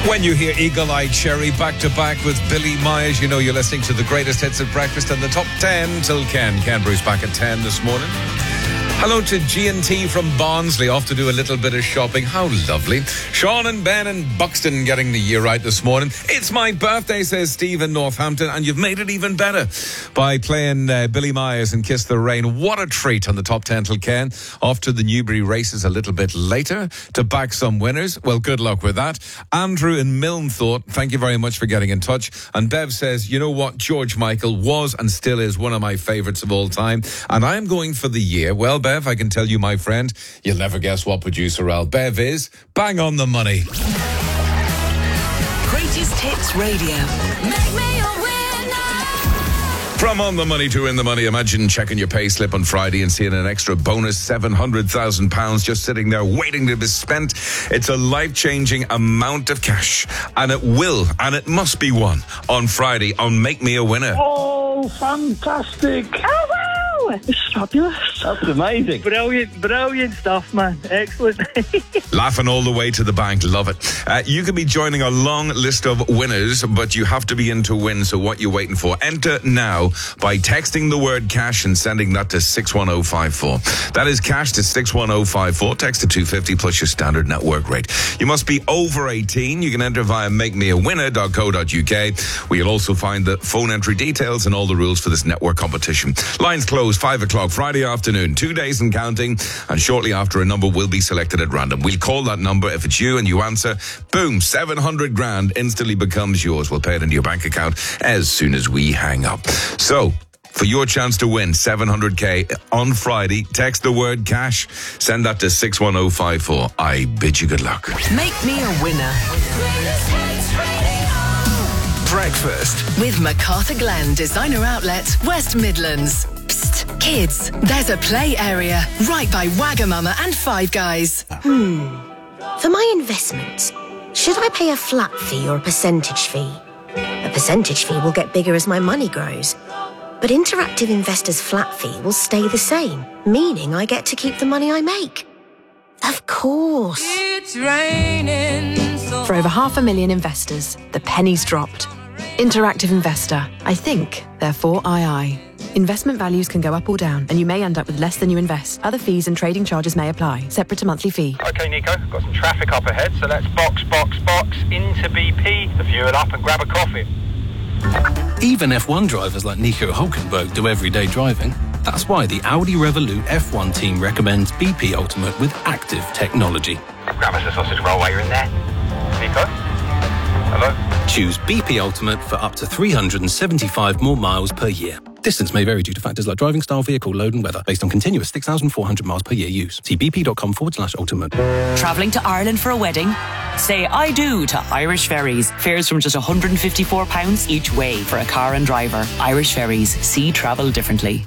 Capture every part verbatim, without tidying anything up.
When you hear Eagle-Eyed Cherry back-to-back with Billy Myers, you know you're listening to the greatest hits at breakfast and the top ten till Ken. Ken Bruce back at ten this morning. Hello to G and T from Barnsley, off to do a little bit of shopping. How lovely. Sean and Ben and Buxton getting the year right this morning. It's my birthday, says Steve in Northampton, and you've made it even better by playing uh, Billy Myers and Kiss the Rain. What a treat on the top ten till Ken. Off to the Newbury races a little bit later to back some winners. Well, good luck with that. Andrew in Milne thought, thank you very much for getting in touch. And Bev says, you know what, George Michael was and still is one of my favourites of all time. And I'm going for the year. Well, Bev, I can tell you, my friend, you'll never guess what producer Al. Bev is bang on the money. Greatest Hits Radio. Make me a winner. From on the money to in the money, imagine checking your pay slip on Friday and seeing an extra bonus seven hundred thousand pounds just sitting there waiting to be spent. It's a life-changing amount of cash, and it will, and it must be won on Friday on Make Me a Winner. Oh, fantastic. Oh, wow. It's fabulous. That's amazing. Brilliant, brilliant stuff, man. Excellent. Laughing all the way to the bank. Love it. Uh, you can be joining a long list of winners, but you have to be in to win. So what you waiting for? Enter now by texting the word cash and sending that to six one oh five four. That is cash to six one oh five four. Text to two fifty plus your standard network rate. You must be over eighteen. You can enter via make me a winner dot co dot uk, where you'll also find the phone entry details and all the rules for this network competition. Lines closed five o'clock Friday afternoon. Two days and counting, and shortly after a number will be selected at random. We'll call that number. If it's you and you answer, boom, seven hundred grand instantly becomes yours. We'll pay it into your bank account as soon as we hang up. So, for your chance to win seven hundred k on Friday, text the word cash, send that to six one oh five four. I bid you good luck. Make me a winner. Breakfast With MacArthur Glen Designer Outlet, West Midlands. Psst, kids, there's a play area right by Wagamama and Five Guys. Hmm. For my investments, should I pay a flat fee or a percentage fee? A percentage fee will get bigger as my money grows. But Interactive Investor's flat fee will stay the same, meaning I get to keep the money I make. Of course. It's raining so For over half a million investors, the penny's dropped. Interactive Investor. I think, therefore I I. Investment values can go up or down, and you may end up with less than you invest. Other fees and trading charges may apply, separate to monthly fee. OK, Nico, got some traffic up ahead, so let's box, box, box into B P, to fuel up and grab a coffee. Even F one drivers like Nico Hulkenberg do everyday driving. That's why the Audi Revolut F one team recommends B P Ultimate with active technology. Grab us a sausage roll while you're in there. Nico? Hello? Choose B P Ultimate for up to three hundred seventy-five more miles per year. Distance may vary due to factors like driving style, vehicle load and weather, based on continuous six thousand four hundred miles per year use. See bp.com forward slash ultimate. Travelling to Ireland for a wedding? Say I do to Irish Ferries. Fares from just one hundred fifty-four pounds each way for a car and driver. Irish Ferries. See travel differently.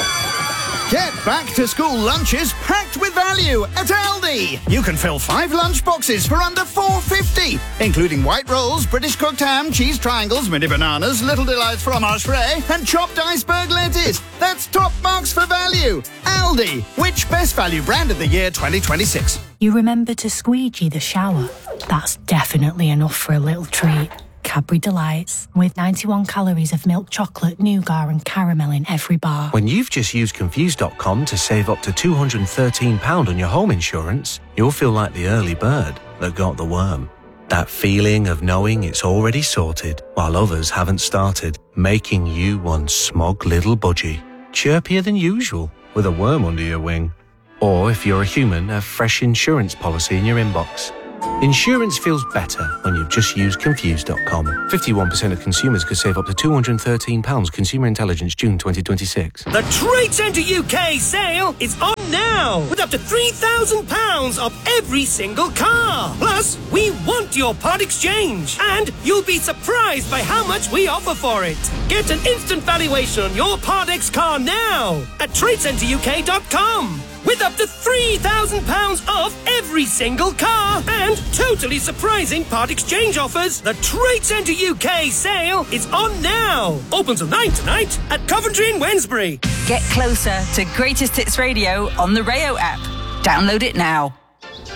Get back to school lunches packed with value at Aldi. You can fill five lunch boxes for under four fifty, including white rolls, British cooked ham, cheese triangles, mini bananas, little delights fromage frais, and chopped iceberg lettuce. That's top marks for value. Aldi, which best value brand of the year twenty twenty-six? You remember to squeegee the shower? That's definitely enough for a little treat. Cadbury Delights, with ninety-one calories of milk chocolate, nougat and caramel in every bar. When you've just used Confused dot com to save up to two hundred thirteen pounds on your home insurance, you'll feel like the early bird that got the worm. That feeling of knowing it's already sorted while others haven't started, making you one smug little budgie, chirpier than usual with a worm under your wing. Or if you're a human, a fresh insurance policy in your inbox. Insurance feels better when you've just used Confused dot com. fifty-one percent of consumers could save up to two hundred thirteen pounds. Consumer Intelligence, June twenty twenty-six. The Trade Centre U K sale is on now, with up to three thousand pounds off every single car. Plus, we want your part exchange, and you'll be surprised by how much we offer for it. Get an instant valuation on your Part X car now at trade centre U K dot com. With up to three thousand pounds off every single car and totally surprising part exchange offers. The Trade Centre U K sale is on now. Open till nine tonight at Coventry and Wednesbury. Get closer to Greatest Hits Radio on the Rayo app. Download it now.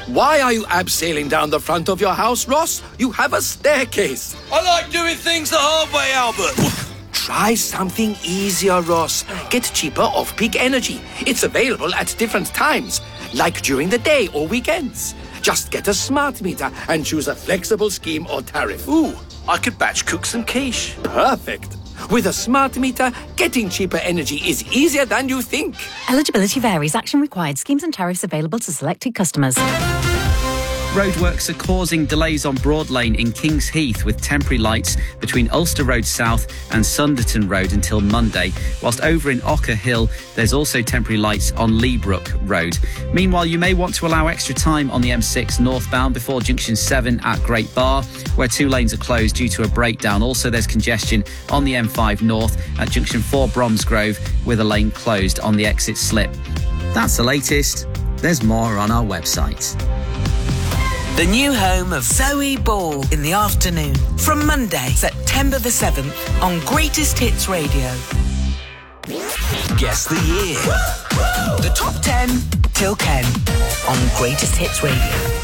Why are you abseiling down the front of your house, Ross? You have a staircase. I like doing things the hard way, Albert. Try something easier, Ross. Get cheaper off-peak energy. It's available at different times, like during the day or weekends. Just get a smart meter and choose a flexible scheme or tariff. Ooh, I could batch cook some quiche. Perfect. With a smart meter, getting cheaper energy is easier than you think. Eligibility varies. Action required. Schemes and tariffs available to selected customers. Roadworks are causing delays on Broad Lane in Kings Heath with temporary lights between Ulster Road South and Sunderton Road until Monday, whilst over in Ocker Hill there's also temporary lights on Leabrook Road. Meanwhile, you may want to allow extra time on the M six northbound before Junction seven at Great Bar, where two lanes are closed due to a breakdown. Also, there's congestion on the M five north at Junction four Bromsgrove with a lane closed on the exit slip. That's the latest. There's more on our website. The new home of Zoe Ball in the afternoon. From Monday, September the seventh, on Greatest Hits Radio. Guess the year. The top ten till ten on Greatest Hits Radio.